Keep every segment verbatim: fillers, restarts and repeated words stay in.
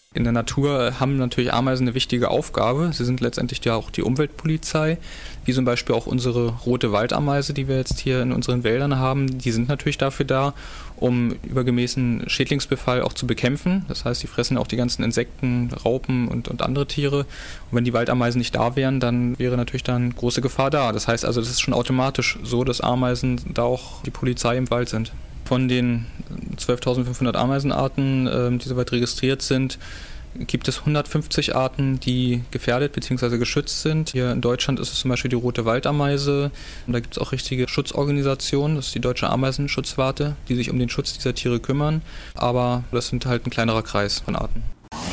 In der Natur haben natürlich Ameisen eine wichtige Aufgabe. Sie sind letztendlich ja auch die Umweltpolizei, wie zum Beispiel auch unsere rote Waldameise, die wir jetzt hier in unseren Wäldern haben. Die sind natürlich dafür da, um übergemäßen Schädlingsbefall auch zu bekämpfen. Das heißt, die fressen auch die ganzen Insekten, Raupen und, und andere Tiere. Und wenn die Waldameisen nicht da wären, dann wäre natürlich dann große Gefahr da. Das heißt also, das ist schon automatisch so, dass Ameisen da auch die Polizei im Wald sind. Von den zwölftausendfünfhundert Ameisenarten, äh, die soweit registriert sind, gibt es hundertfünfzig Arten, die gefährdet bzw. geschützt sind. Hier in Deutschland ist es zum Beispiel die rote Waldameise. Und da gibt es auch richtige Schutzorganisationen, das ist die Deutsche Ameisenschutzwarte, die sich um den Schutz dieser Tiere kümmern. Aber das sind halt ein kleinerer Kreis von Arten.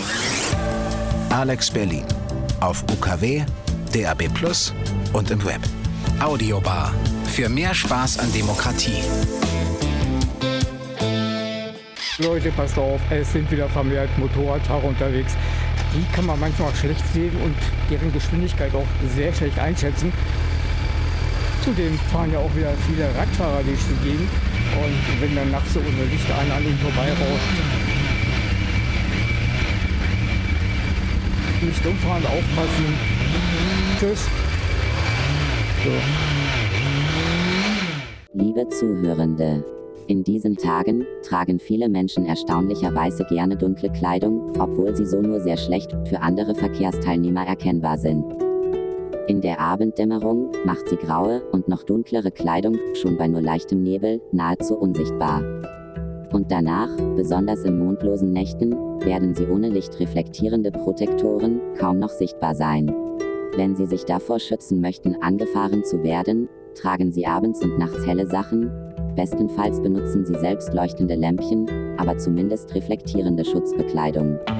Alex Berlin. Auf U K W, D A B plus und im Web. Audiobar. Für mehr Spaß an Demokratie. Leute, passt auf, es sind wieder vermehrt Motorradfahrer unterwegs. Die kann man manchmal schlecht sehen und deren Geschwindigkeit auch sehr schlecht einschätzen. Zudem fahren ja auch wieder viele Radfahrer durch die Gegend. Und wenn dann nachts so ohne Licht einer an ihnen vorbeirauscht. Nicht umfahren, aufpassen. Tschüss. So. Liebe Zuhörende, in diesen Tagen tragen viele Menschen erstaunlicherweise gerne dunkle Kleidung, obwohl sie so nur sehr schlecht für andere Verkehrsteilnehmer erkennbar sind. In der Abenddämmerung macht sie graue und noch dunklere Kleidung schon bei nur leichtem Nebel nahezu unsichtbar. Und danach, besonders in mondlosen Nächten, werden sie ohne lichtreflektierende Protektoren kaum noch sichtbar sein. Wenn Sie sich davor schützen möchten, angefahren zu werden, tragen Sie abends und nachts helle Sachen. Bestenfalls benutzen Sie selbst leuchtende Lämpchen, aber zumindest reflektierende Schutzbekleidung.